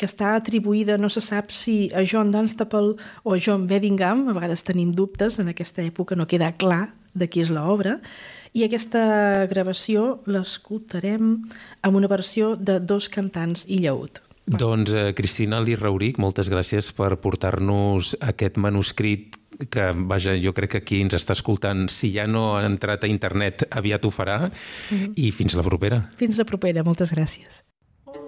que està atribuïda, no se sap si a John Dunstable o a John Beddingham, a vegades tenim dubtes, en aquesta època no queda clar de qui és l'obra, i aquesta gravació l'escoltarem amb una versió de 2 cantants i llaüt. Doncs Cristina Lis-Rauric, moltes gràcies per portar-nos aquest manuscrit que, vaja, jo crec que qui ens està escoltant, si ja no ha entrat a internet, aviat ho farà, i fins la propera. Fins la propera, moltes gràcies.